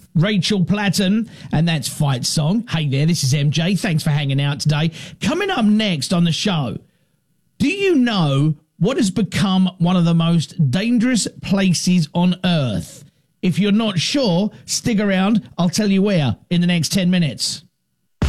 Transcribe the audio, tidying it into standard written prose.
Rachel Platten, and that's Fight Song. Hey there, this is MJ. Thanks for hanging out today. Coming up next on the show, do you know what has become one of the most dangerous places on Earth? If you're not sure, stick around. I'll tell you where in the next 10 minutes.